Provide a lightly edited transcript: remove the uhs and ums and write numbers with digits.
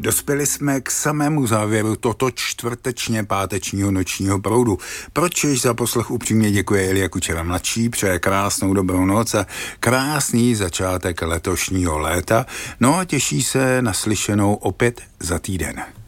Dospěli jsme k samému závěru toto čtvrtečně pátečního nočního proudu. Pročež za poslech upřímně děkuje Ilja Kučera mladší, přeje krásnou dobrou noc a krásný začátek letošního léta, no a těší se na slyšenou opět za týden.